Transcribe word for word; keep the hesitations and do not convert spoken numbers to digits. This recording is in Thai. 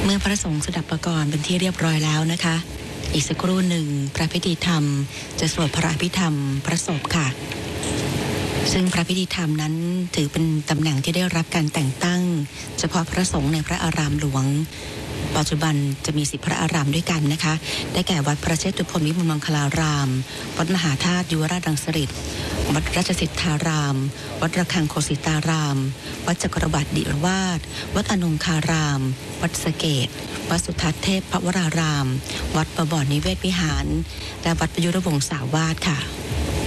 มื่อพระสงฆ์สดับประกรณ์เป็นที่เรียบร้อยแล้วนะคะอีกสักครู่หนึ่งพระพิธีธรรมจะสวดพระอภิธรรมพระศพค่ะซึ่งพระพิธีธรรมนั้นถือเป็นตำแหน่งที่ได้รับการแต่งตั้งเฉพาะพระสงฆ์ในพระอารามหลวงปัจจุบันจะมีสิบพระอารามด้วยกันนะคะได้แก่วัดพระเชตุพนวิมลมังคลารามวัดมหาธาตุยุวราชรังสฤษฎ์วัดราชสิทธารามวัดระฆังโคสิตารามวัดจักรวรรดิวาสวัดอนงคารามวัดสะเกษวัดสุทัศน์เทพพระวรารามวัดประบ่อนิเวศวิหารและวัดประยุรวงศาวาสค่ะ